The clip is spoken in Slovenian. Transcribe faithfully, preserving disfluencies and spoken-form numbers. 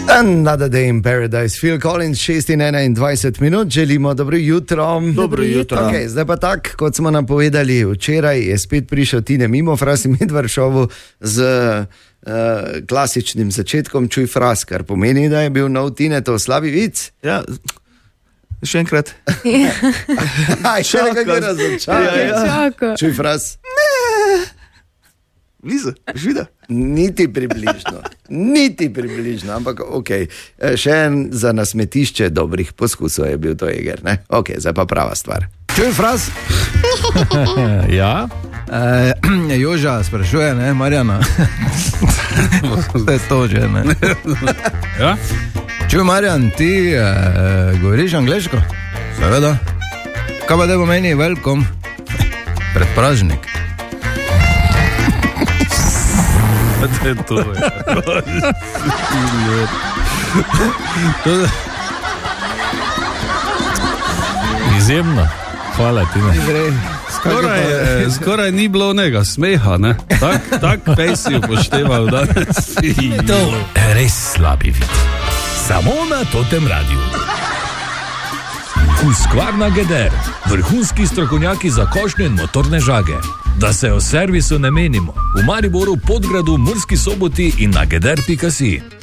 Another day in paradise, Phil Collins, šest in enaindvajset minut, želimo dobro jutro. Dobro jutro. Okay, zdaj pa tak, kot smo napovedali včeraj, je spet prišel Tine Mimofras in Medvaršovu z uh, klasičnim začetkom Čuj fraz, kar pomeni, da je bil nov Tine to slabi vic. Ja, še enkrat. Aj, še nekaj razočaraj. Ja, ja. Čuj fraz. Liza, žida. Niti približno, niti približno, ampak ok, še en za nasmetišče dobrih poskusov je bil to Eger, ne? Ok, zdaj pa prava stvar. Čuj fraz? Ja? E, Joža sprašuje, ne, Marjana. To je to že, ne? Ja? Čuj, Marjan, ti e, govoriš angleško? Seveda. Kaj pa da pomeni welcome? Predpražnik. To je to, ja. Izjemno. Hvala ti, ne. Skoraj, skoraj ni bilo onega smeha, ne? Tak, tak pej si upošteval danes. To res slabi vid. Samo na Totem radiju. Husqvarna Geder, vrhunski strokovnjaki za košnje in motorne žage. Da se o servisu ne menimo. V Mariboru, Podgradu, Murski Soboti in na geder pika si.